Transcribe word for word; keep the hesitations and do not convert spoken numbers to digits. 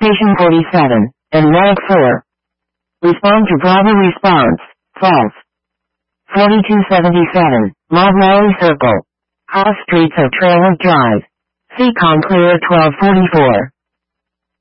Station forty-seven, and log four. Respond to Bravo response, false. forty-two seventy-seven, Log Valley Circle. House streets of Trailer Drive. Seacon clear twelve forty-four.